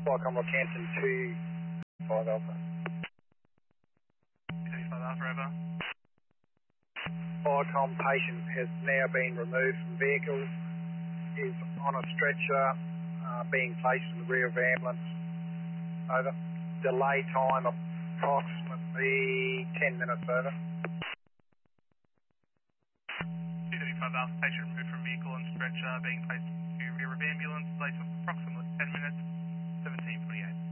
Welcome Canton 2 5 Alpha. 235 Alpha, over. Icom patient has now been removed from vehicle, is on a stretcher, being placed in the rear of ambulance. Over. Delay time approximately 10 minutes, over. 235 Alpha, patient removed from vehicle and stretcher, being placed to rear of ambulance, delay time approximately 10 minutes, 17:28.